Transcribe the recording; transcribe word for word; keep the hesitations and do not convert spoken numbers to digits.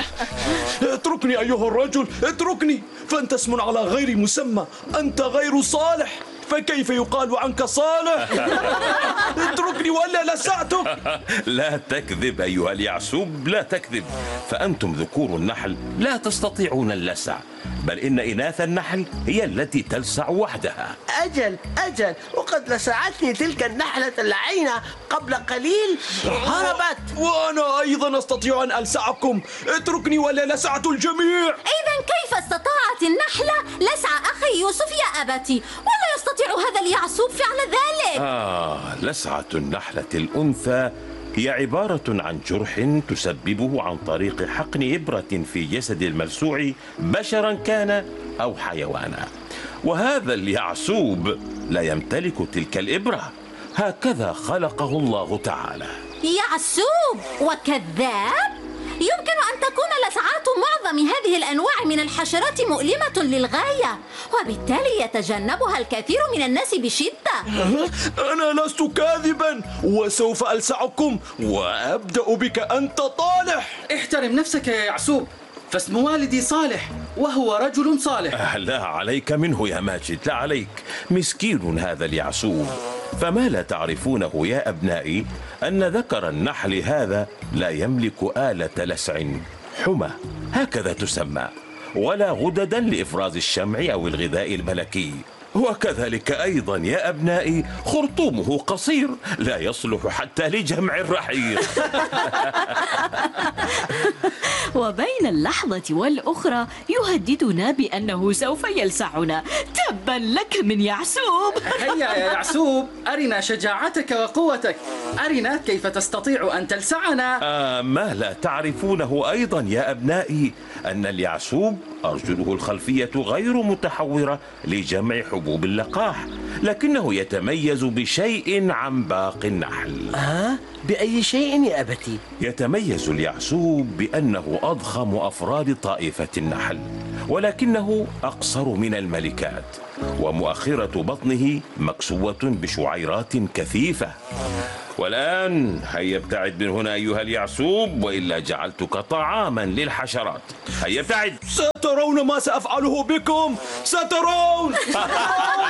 اتركني أيها الرجل، اتركني، فأنت اسم على غير مسمى، أنت غير صالح، فكيف يقال عنك صالح؟ اتركني ولا لسعتك. لا تكذب أيها اليعسوب، لا تكذب، فأنتم ذكور النحل لا تستطيعون اللسع، بل إن إناث النحل هي التي تلسع وحدها. أجل أجل، وقد لسعتني تلك النحلة اللعينة قبل قليل، هربت. وأنا أيضا أستطيع أن ألسعكم، اتركني ولا لسعت الجميع. إذن كيف استطاعت النحلة لسع أخي يوسف يا أبتي؟ ولا يستطيع هذا اليعسوب فعل ذلك؟ آه، لسعة النحلة الأنثى هي عبارة عن جرح تسببه عن طريق حقن إبرة في جسد الملسوع، بشرا كان أو حيوانا، وهذا اليعسوب لا يمتلك تلك الإبرة، هكذا خلقه الله تعالى. يعسوب وكذاب؟ يمكن أن تكون لسعات معظم هذه الأنواع من الحشرات مؤلمة للغاية، وبالتالي يتجنبها الكثير من الناس بشدة. أنا لست كاذبا، وسوف ألسعكم، وأبدأ بك أنت طالح. احترم نفسك يا يعسوب، فاسم والدي صالح وهو رجل صالح. آه، لا عليك منه يا ماجد، لا عليك، مسكين هذا اليعسوب. فما لا تعرفونه يا أبنائي أن ذكر النحل هذا لا يملك آلة لسع حمى، هكذا تسمى، ولا غددا لإفراز الشمع أو الغذاء الملكي، وكذلك أيضا يا أبنائي خرطومه قصير لا يصلح حتى لجمع الرحيق. وبين اللحظة والأخرى يهددنا بأنه سوف يلسعنا. تبا لك من يعسوب. هيا يا يعسوب، أرنا شجاعتك وقوتك، أرنا كيف تستطيع أن تلسعنا. آه، ما لا تعرفونه أيضا يا أبنائي أن اليعسوب أرجله الخلفية غير متحورة لجمع حبوب اللقاح، لكنه يتميز بشيء عن باقي النحل. آه؟ بأي شيء يا أبتي؟ يتميز اليعسوب بأنه أضخم أفراد طائفة النحل، ولكنه أقصر من الملكات، ومؤخرة بطنه مكسوة بشعيرات كثيفة. والآن هيا ابتعد من هنا أيها اليعسوب، وإلا جعلتك طعاما للحشرات. هيا ابتعد. سترون ما سأفعله بكم، سترون.